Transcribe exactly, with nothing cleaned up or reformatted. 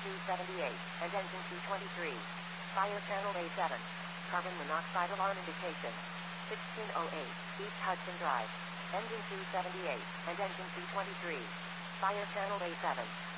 two seventy-eight, and engine two twenty-three. Fire channel A seven. Carbon monoxide alarm indication. sixteen oh eight, East Hudson Drive. Engine two seventy-eight, and engine two twenty-three. Fire channel A seven.